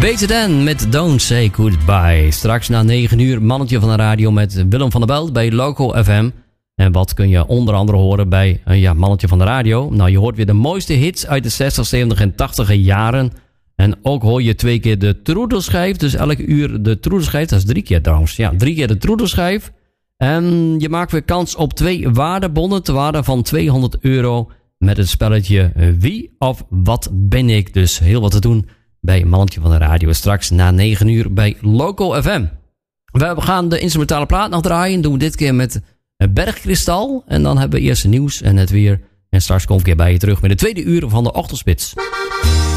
Beter Dan met Don't Say Goodbye. Straks na 9 uur Mannetje van de Radio met Willem van der Belt bij Local FM. En wat kun je onder andere horen bij Mannetje van de Radio? Nou, je hoort weer de mooiste hits uit de 60, 70 en 80 jaren. En ook hoor je 2 keer de troedelschijf. Dus elke uur de troedelschijf. Dat is 3 keer trouwens. Ja, 3 keer de troedelschijf. En je maakt weer kans op 2 waardebonnen ter waarde van €200 met het spelletje Wie of Wat Ben Ik. Dus heel wat te doen bij Mannetje van de Radio. Straks na 9 uur bij Local FM. We gaan de instrumentale plaat nog draaien. Doen we dit keer met Bergkristal. En dan hebben we eerst het nieuws en het weer. En straks kom ik weer bij je terug met de tweede uur van de Ochtendspits.